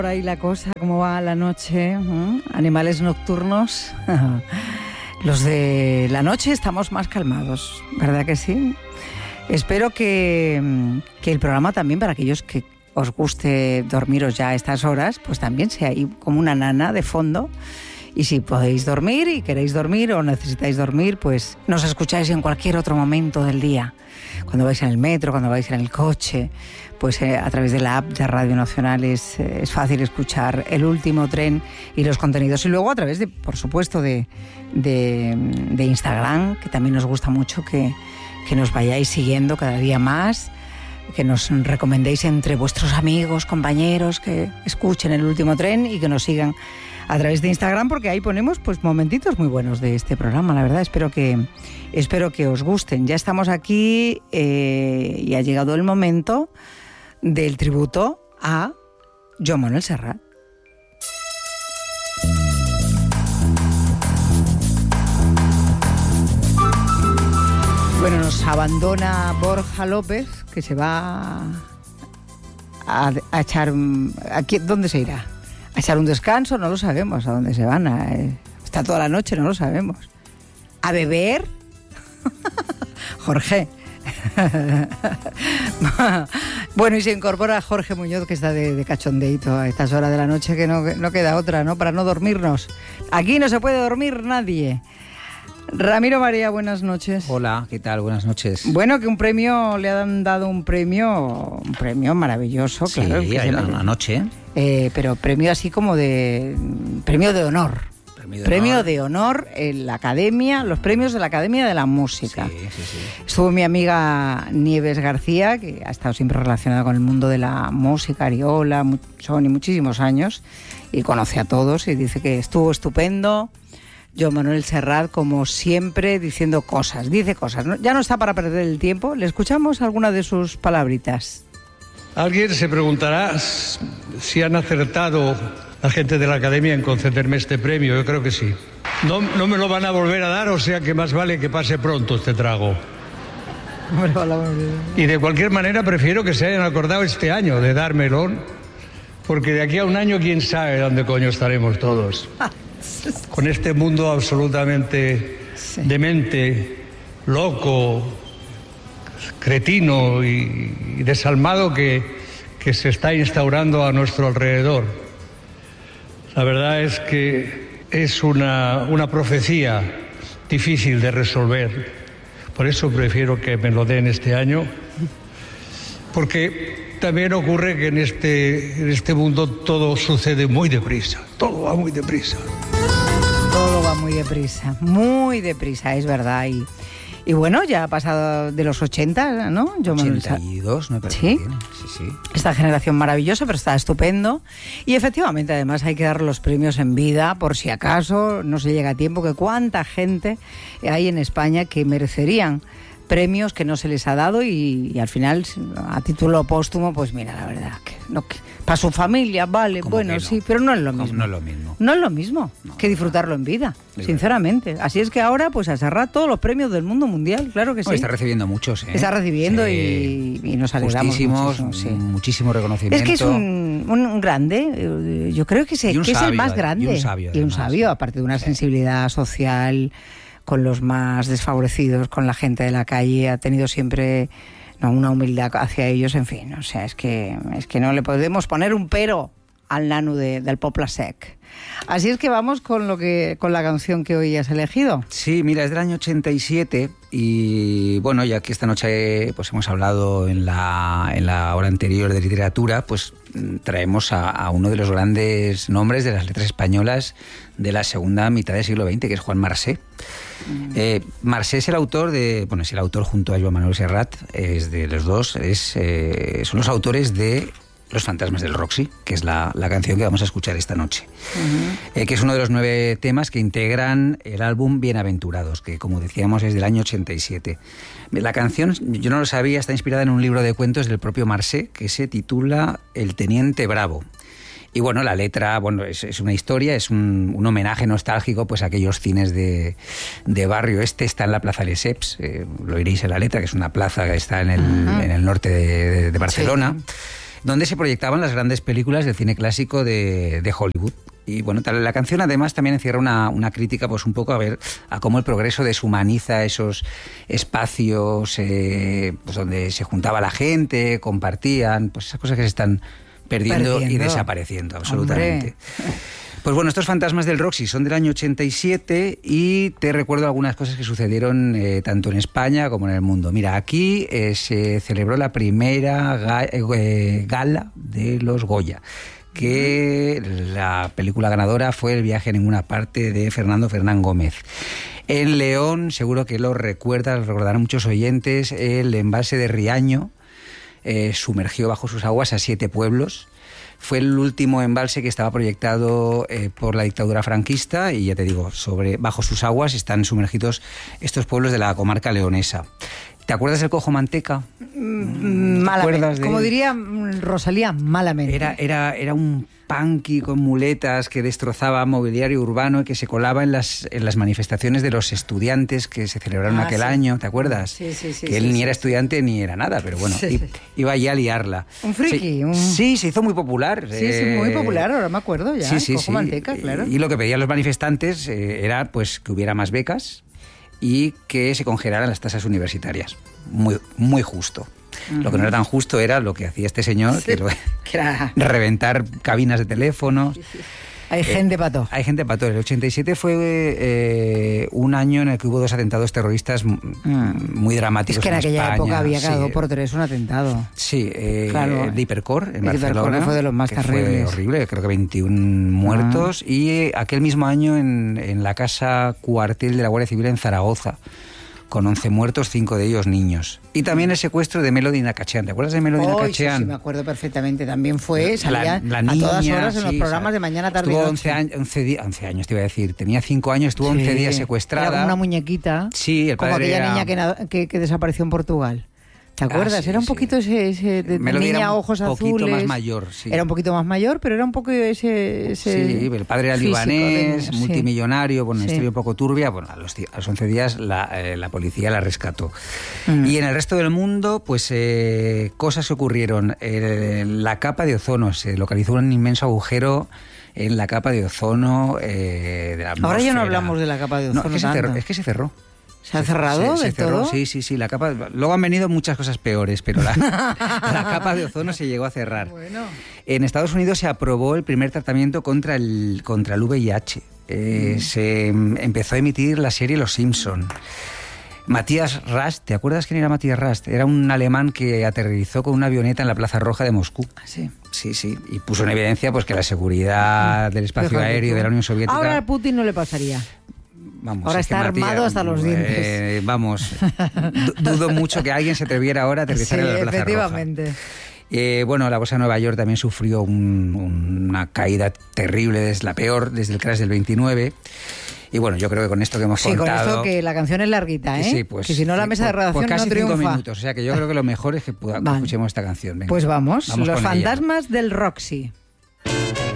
Por ahí la cosa, cómo va la noche, animales nocturnos. Los de la noche estamos más calmados, ¿verdad que sí? Espero que el programa también, para aquellos que os guste dormiros ya a estas horas, pues también sea ahí como una nana de fondo. Y si podéis dormir y queréis dormir o necesitáis dormir, pues nos escucháis en cualquier otro momento del día. Cuando vais en el metro, cuando vais en el coche, pues a través de la app de Radio Nacional es fácil escuchar El Último Tren y los contenidos. Y luego a través de, por supuesto, de Instagram, que también nos gusta mucho que nos vayáis siguiendo cada día más, que nos recomendéis entre vuestros amigos, compañeros, que escuchen El Último Tren y que nos sigan a través de Instagram, porque ahí ponemos pues momentitos muy buenos de este programa, la verdad. Espero que os gusten. Ya estamos aquí y ha llegado el momento del tributo a Joan Manuel Serrat. Bueno, nos abandona Borja López, que se va a echar... ¿Dónde se irá? ¿A echar un descanso? No lo sabemos. ¿A dónde se van? Está toda la noche, no lo sabemos. ¿A beber? Jorge. Bueno, y se incorpora Jorge Muñoz, que está de cachondeito a estas horas de la noche, que no queda otra, ¿no? Para no dormirnos. Aquí no se puede dormir nadie. Ramiro María, buenas noches. Hola, ¿qué tal? Buenas noches. Bueno, que le han dado un premio maravilloso, claro. Sí, anoche. Pero premio así como premio de honor. Premio de honor en la Academia, los premios de la Academia de la Música. Sí. Estuvo mi amiga Nieves García, que ha estado siempre relacionada con el mundo de la música, Ariola, Sony, muchísimos años, y conoce a todos y dice que estuvo estupendo. Joan Manuel Serrat, como siempre, dice cosas, ¿no? Ya no está para perder el tiempo. ¿Le escuchamos alguna de sus palabritas? Alguien se preguntará si han acertado la gente de la Academia en concederme este premio. Yo creo que sí. No me lo van a volver a dar, o sea que más vale que pase pronto este trago. Y de cualquier manera prefiero que se hayan acordado este año de dármelo, porque de aquí a un año quién sabe dónde coño estaremos todos. Con este mundo absolutamente demente, loco, cretino y desalmado que se está instaurando a nuestro alrededor. La verdad es que es una profecía difícil de resolver. Por eso prefiero que me lo den este año, porque también ocurre que en este mundo todo sucede muy deprisa, todo va muy deprisa. Todo va muy deprisa, es verdad. Y bueno, ya ha pasado de los 80, ¿no? 82, me parece. ¿Sí? Que tiene. Sí. Esta generación maravillosa, pero está estupendo. Y efectivamente, además, hay que dar los premios en vida, por si acaso no se llega a tiempo, que cuánta gente hay en España que merecerían premios que no se les ha dado y al final, a título póstumo, pues mira, la verdad, que para su familia, vale, bueno, sí, pero no es lo mismo. No es lo mismo. No es lo mismo que disfrutarlo en vida, sinceramente. Así es que ahora, pues a Serrat todos los premios del mundo mundial, claro que sí. Está recibiendo muchos, ¿eh? Está recibiendo y nos alegramos muchísimo. Sí. Muchísimo reconocimiento. Es que es un grande, yo creo que es el más grande. Y un sabio, aparte de una sensibilidad social con los más desfavorecidos, con la gente de la calle, ha tenido siempre una humildad hacia ellos, en fin, o sea, es que no le podemos poner un pero al nano del Poble Sec. Así es que vamos con la canción que hoy has elegido. Sí, mira, es del año 87 y bueno, ya que esta noche pues hemos hablado en la hora anterior de literatura, pues traemos a uno de los grandes nombres de las letras españolas de la segunda mitad del siglo XX, que es Juan Marsé. Marsé es el autor junto a Joan Manuel Serrat, es de los dos, son los autores de Los fantasmas del Roxy, que es la canción que vamos a escuchar esta noche. Que es uno de los 9 temas que integran el álbum Bienaventurados, que como decíamos es del año 87. La canción, yo no lo sabía, está inspirada en un libro de cuentos del propio Marsé que se titula El Teniente Bravo. Y bueno, la letra, bueno, es una historia, es un homenaje nostálgico pues a aquellos cines de barrio. Está en la Plaza Lesseps, lo oiréis en la letra, que es una plaza que está en el norte de Barcelona. Sí. donde se proyectaban las grandes películas del cine clásico de Hollywood. Y bueno, la canción además también encierra una crítica pues un poco a cómo el progreso deshumaniza esos espacios pues donde se juntaba la gente, compartían, pues esas cosas que se están perdiendo y desapareciendo absolutamente. Hombre. Pues bueno, estos fantasmas del Roxy son del año 87 y te recuerdo algunas cosas que sucedieron tanto en España como en el mundo. Mira, aquí se celebró la primera gala de los Goya, que la película ganadora fue El viaje a ninguna parte de Fernando Fernán Gómez. En León, seguro que lo recordarán muchos oyentes, el embalse de Riaño sumergió bajo sus aguas a 7 pueblos. Fue el último embalse que estaba proyectado por la dictadura franquista y ya te digo, bajo sus aguas están sumergidos estos pueblos de la comarca leonesa. ¿Te acuerdas del Cojo Manteca? Malamente. Como diría Rosalía, malamente. Era un punky con muletas que destrozaba mobiliario urbano y que se colaba en las manifestaciones de los estudiantes que se celebraron aquel año, ¿te acuerdas? Sí. Que él ni era estudiante ni era nada, pero bueno, iba allí a liarla. Un friki. Sí, se hizo muy popular. Sí, muy popular, ahora me acuerdo ya. Cojo Manteca, claro. Y lo que pedían los manifestantes era pues que hubiera más becas y que se congelaran las tasas universitarias. Muy, muy justo. Lo que no era tan justo era lo que hacía este señor, que era reventar cabinas de teléfono. Hay gente para todo. Hay gente para todo. El 87 fue un año en el que hubo 2 atentados terroristas muy dramáticos. Es que en aquella España. época había cada 2 por 3 un atentado. Sí, claro. El de Hipercor en Barcelona fue de los más terribles. Fue horrible, creo que 21 muertos. Y aquel mismo año en la casa cuartel de la Guardia Civil en Zaragoza, con 11 muertos, 5 de ellos niños. Y también el secuestro de Melody Nakachean. ¿Te acuerdas de Melody Nakachean? Sí, me acuerdo perfectamente. También salía la niña, a todas horas en los programas de mañana, tarde y noche. Estuvo 11 años, te iba a decir. Tenía 5 años, estuvo 11 días secuestrada. Era como una muñequita. Sí, el padre como aquella niña que desapareció en Portugal. ¿Te acuerdas? Sí, era un poquito ese de niña, ojos azules. Era un poquito más mayor, sí. Era un poquito más mayor, pero era un poco ese sí, el padre era libanés, multimillonario, una historia un poco turbia. Bueno, a los 11 días la policía la rescató. Y en el resto del mundo, pues cosas que ocurrieron. La capa de ozono, se localizó un inmenso agujero en la capa de ozono de la atmósfera. Ahora ya no hablamos de la capa de ozono. Es que se cerró. ¿Se ha cerrado del todo? Sí, la capa. Luego han venido muchas cosas peores, pero la capa de ozono se llegó a cerrar. Bueno. En Estados Unidos se aprobó el primer tratamiento contra el VIH. Se empezó a emitir la serie Los Simpson. Matías Rast, ¿te acuerdas quién era Matías Rast? Era un alemán que aterrizó con una avioneta en la Plaza Roja de Moscú. Sí. Sí, y puso en evidencia pues que la seguridad del espacio aéreo de la Unión Soviética... Ahora a Putin no le pasaría. Vamos, ahora está armado hasta los dientes. Dudo mucho que alguien se atreviera ahora a aterrizar en la Plaza efectivamente. Roja. Bueno, la bolsa de Nueva York también sufrió una caída terrible, la peor desde el crash del 29. Y bueno, yo creo que con esto que hemos contado... Sí, con esto que la canción es larguita, ¿eh? Sí, pues, que si no la mesa de redacción casi no triunfa. 5 minutos, o sea que yo creo que lo mejor es que escuchemos esta canción. Venga, pues vamos Los con fantasmas ella. del Roxy.